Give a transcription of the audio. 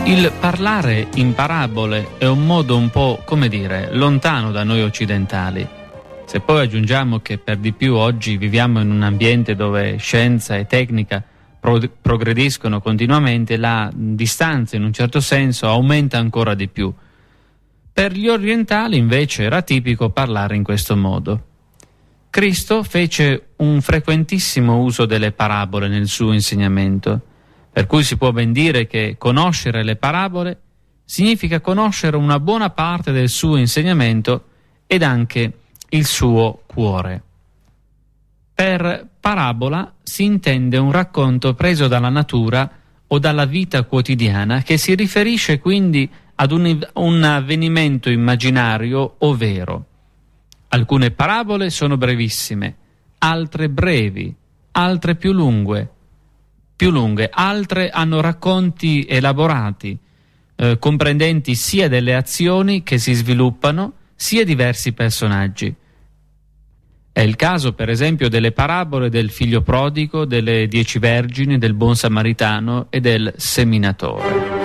Il parlare in parabole è un modo un po', come dire, lontano da noi occidentali. Se poi aggiungiamo che per di più oggi viviamo in un ambiente dove scienza e tecnica progrediscono continuamente, la distanza in un certo senso aumenta ancora di più. Per gli orientali invece era tipico parlare in questo modo. Cristo fece un frequentissimo uso delle parabole nel suo insegnamento, per cui si può ben dire che conoscere le parabole significa conoscere una buona parte del suo insegnamento ed anche il suo cuore. Per parabola si intende un racconto preso dalla natura o dalla vita quotidiana che si riferisce quindi ad un avvenimento immaginario o vero. Alcune parabole sono brevissime, altre brevi, altre più lunghe, altre hanno racconti elaborati, comprendenti sia delle azioni che si sviluppano, sia diversi personaggi. È il caso, per esempio, delle parabole del figlio prodigo, delle 10 vergini, del buon samaritano e del seminatore.